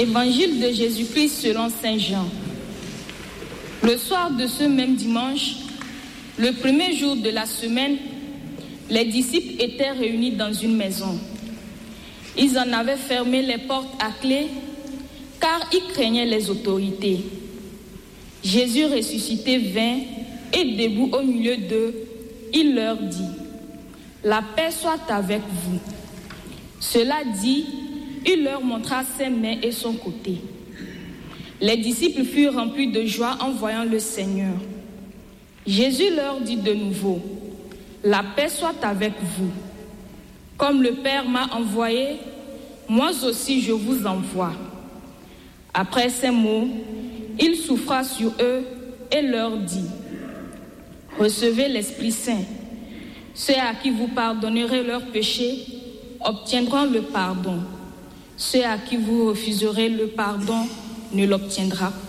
Évangile de Jésus-Christ selon Saint Jean. Le soir de ce même dimanche, le premier jour de la semaine, les disciples étaient réunis dans une maison. Ils en avaient fermé les portes à clé, car ils craignaient les autorités. Jésus ressuscité vint et debout au milieu d'eux, il leur dit : La paix soit avec vous. Cela dit, il leur montra ses mains et son côté. Les disciples furent remplis de joie en voyant le Seigneur. Jésus leur dit de nouveau : La paix soit avec vous. Comme le Père m'a envoyé, moi aussi je vous envoie. Après ces mots, il souffla sur eux et leur dit : Recevez l'Esprit Saint. Ceux à qui vous pardonnerez leurs péchés obtiendront le pardon. Ceux à qui vous refuserez le pardon ne l'obtiendra